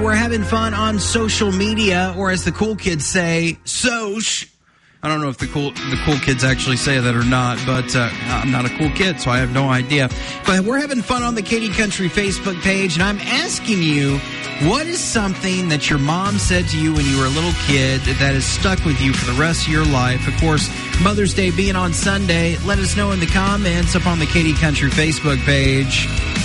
we're having fun on social media, or as the cool kids say, soch. I don't know if the cool kids actually say that or not, but I'm not a cool kid, so I have no idea. But we're having fun on the Katy Country Facebook page, and I'm asking you, what is something that your mom said to you when you were a little kid that has stuck with you for the rest of your life? Of course, Mother's Day being on Sunday, let us know in the comments up on the Katy Country Facebook page.